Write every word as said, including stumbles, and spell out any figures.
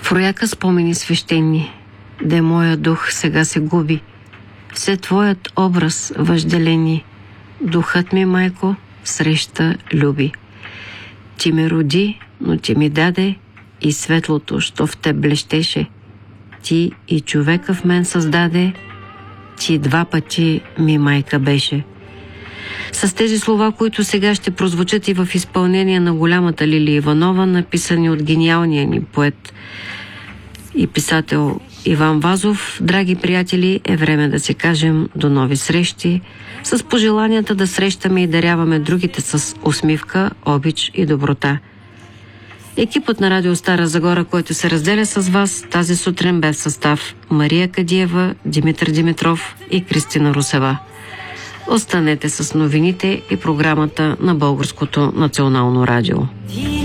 В рояка спомени свещени, де моя дух сега се губи. Все твоят образ въжделени, духът ми, майко, среща люби. Ти ме роди, но ти ми даде и светлото, що в теб блещеше. Ти и човека в мен създаде, ти два пъти ми майка беше. С тези слова, които сега ще прозвучат и в изпълнение на голямата Лилия Иванова, написани от гениалния ни поет и писател Иван Вазов, драги приятели, е време да си кажем до нови срещи, с пожеланията да срещаме и даряваме другите с усмивка, обич и доброта. Екипът на Радио Стара Загора, който се разделя с вас тази сутрин, бе в състав Мария Кадиева, Димитър Димитров и Кристина Русева. Останете с новините и програмата на Българското национално радио.